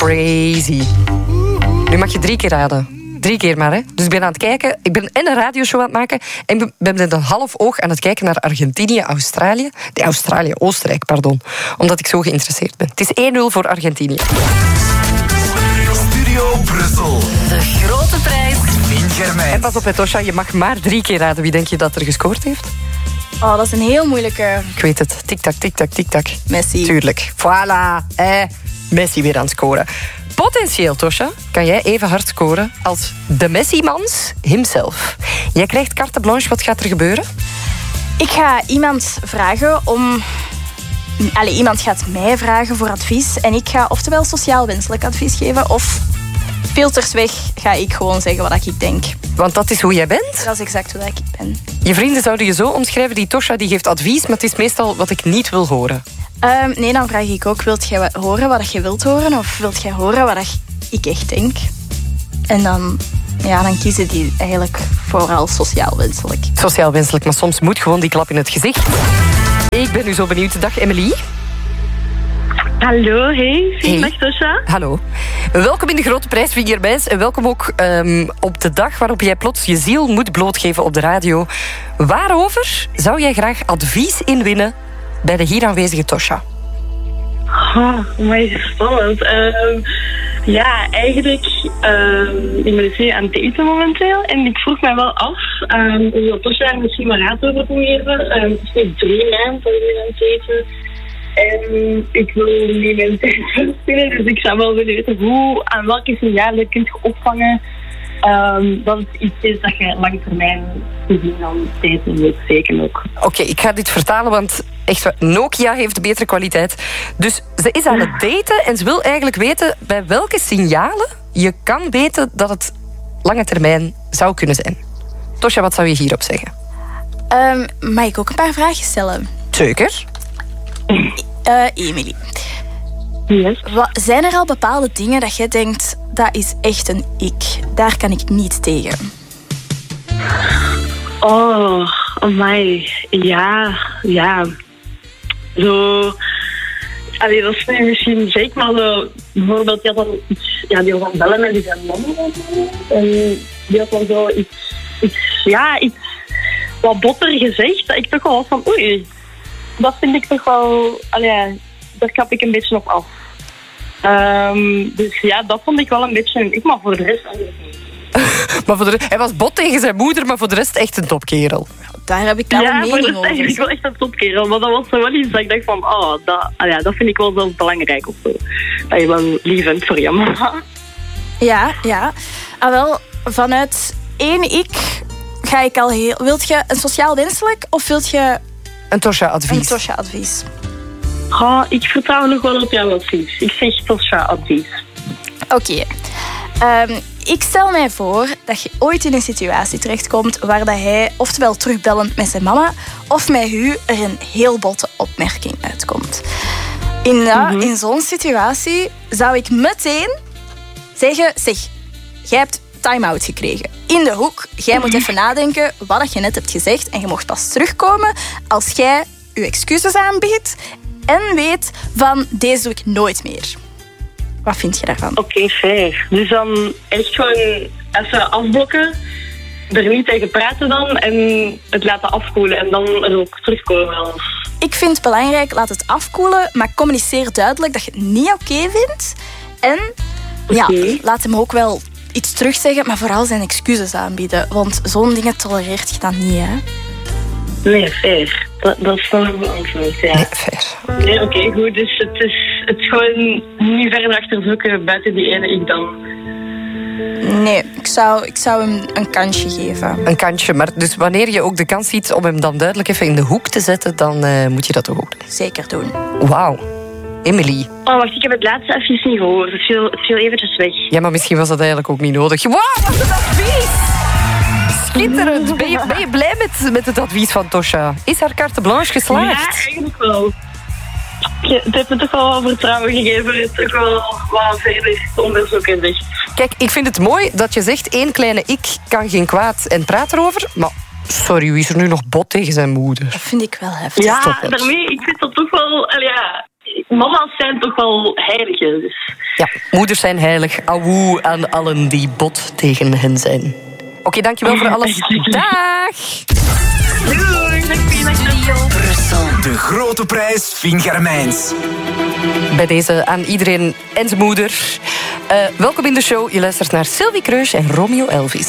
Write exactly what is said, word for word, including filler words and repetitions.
Crazy. Nu mag je drie keer raden. Drie keer maar, hè. Dus ik ben aan het kijken. Ik ben en een radioshow aan het maken. En ik ben met een half oog aan het kijken naar Argentinië, Australië. Nee, Australië, Oostenrijk, pardon. Omdat ik zo geïnteresseerd ben. Het is één nul voor Argentinië. Studio Brussel. De grote prijs. Lien Germijn. En pas op, Tosja, je mag maar drie keer raden. Wie denk je dat er gescoord heeft? Oh, dat is een heel moeilijke. Ik weet het. Tik-tak, tik-tak, tik-tak. Messi. Tuurlijk. Voilà. Eh, Messi weer aan het scoren. Potentieel, Tosja, kan jij even hard scoren als de Messi-mans himself. Jij krijgt carte blanche. Wat gaat er gebeuren? Ik ga iemand vragen om... Allee, iemand gaat mij vragen voor advies. En ik ga oftewel sociaal wenselijk advies geven. Of filters weg ga ik gewoon zeggen wat ik denk. Want dat is hoe jij bent. Dat is exact hoe ik ben. Je vrienden zouden je zo omschrijven. Die Tosja die geeft advies, maar het is meestal wat ik niet wil horen. Um, nee, dan vraag ik ook, wilt jij horen wat je wilt horen? Of wilt jij horen wat ik echt denk? En dan, ja, dan kiezen die eigenlijk vooral sociaal wenselijk. Sociaal wenselijk, maar soms moet gewoon die klap in het gezicht. Ik ben nu zo benieuwd. Dag, Emily. Hallo, hey. Hey. Dag, Tosja. Hallo. Welkom in de Grote Prijs van Germijns. En welkom ook um, op de dag waarop jij plots je ziel moet blootgeven op de radio. Waarover zou jij graag advies inwinnen bij de hier aanwezige Tosja? Oh, maar spannend. Uh, ja, eigenlijk, uh, ik ben dus nu aan het daten momenteel. En ik vroeg mij wel af, um, of dat Tosja daar misschien maar raad over kon geven. Um, het is nu drie maanden dat ik ben aan het daten. En ik wil niet mijn tijd verspillen, dus ik zou wel willen weten hoe, aan welke signalen kun je opvangen um, dat het iets is dat je lang termijn gezien dan tijd wilt steken ook. Oké, okay, ik ga dit vertalen, want echt, Nokia heeft betere kwaliteit. Dus ze is aan het daten en ze wil eigenlijk weten bij welke signalen je kan weten dat het lange termijn zou kunnen zijn. Tosja, wat zou je hierop zeggen? Um, mag ik ook een paar vragen stellen? Zeker. Uh, Emily. Yes. Wat, zijn er al bepaalde dingen dat jij denkt, dat is echt een ik? Daar kan ik niet tegen. Oh, amai. Ja, ja. Zo... Allee, dat is nu misschien zeker, maar zo, bijvoorbeeld, die had dan iets... Ja, die had dan bellen met die zijn man. En die had dan zo iets... iets ja, iets wat botter gezegd. Dat ik toch wel was van, oei... Dat vind ik toch wel... Allee, daar kap ik een beetje op af. Um, dus ja, dat vond ik wel een beetje... Ik maar voor de rest eigenlijk niet. Maar voor de rest, hij was bot tegen zijn moeder, maar voor de rest echt een topkerel. Daar heb ik wel ja, een mening over. Ja, eigenlijk wel echt een topkerel. Maar dat was zo wel iets dat ik dacht van... Oh, dat, ja, dat vind ik wel zo belangrijk of zo. Dat je wel lief bent voor je mama. Ja, ja. Ah, wel, vanuit één ik ga ik al heel... Wilt je een sociaal wenselijk of wilt je... Een Tosja-advies. Een Tosja-advies. Oh, ik vertrouw nog wel op jouw advies. Ik zeg Tosja-advies. Oké. Okay. Um, ik stel mij voor dat je ooit in een situatie terechtkomt waar dat hij oftewel terugbellend met zijn mama of met u er een heel botte opmerking uitkomt. In, uh, mm-hmm. in zo'n situatie zou ik meteen zeggen, zeg, jij hebt time-out gekregen. In de hoek, jij moet even nadenken wat je net hebt gezegd en je mocht pas terugkomen als jij je excuses aanbiedt en weet van, deze doe ik nooit meer. Wat vind je daarvan? Oké, okay, fair. Dus dan echt gewoon even afblokken, er niet tegen praten dan en het laten afkoelen en dan er ook terugkomen. Ik vind het belangrijk, laat het afkoelen, maar communiceer duidelijk dat je het niet oké okay vindt. En okay. ja, laat hem ook wel iets terugzeggen, maar vooral zijn excuses aanbieden. Want zo'n dingen tolereert je dan niet, hè? Nee, fair. Dat, dat is wel een antwoord, ja. Nee, fair. Nee, oké, okay, goed. Dus het is, het is gewoon niet verder achterzoeken buiten die ene ik dan. Nee, ik zou, ik zou hem een kansje geven. Een kansje, maar dus wanneer je ook de kans ziet om hem dan duidelijk even in de hoek te zetten, dan uh, moet je dat toch ook doen. Zeker doen. Wauw. Emily. Oh, wacht, ik heb het laatste even niet gehoord. Het viel, het viel eventjes weg. Ja, maar misschien was dat eigenlijk ook niet nodig. Wauw, wat een advies! Schitterend. Ben je, ben je blij met, met het advies van Tosja? Is haar carte blanche geslaagd? Ja, eigenlijk wel. Je, het heeft me toch wel wat vertrouwen gegeven. Het is toch wel wat verder onderzoeken zegt. Kijk, ik vind het mooi dat je zegt, één kleine ik kan geen kwaad en praat erover. Maar sorry, wie is er nu nog bot tegen zijn moeder? Dat vind ik wel heftig. Ja, daarmee, ik vind dat toch wel... Ja, mama's zijn toch wel heiligen. Dus. Ja, moeders zijn heilig. Awoe aan allen die bot tegen hen zijn. Oké, okay, dankjewel voor alles. Dag! De grote prijs Vinger-Mijns. Bij deze aan iedereen en zijn moeder. Uh, welkom in de show. Je luistert naar Sylvie Kreus en Romeo Elvis.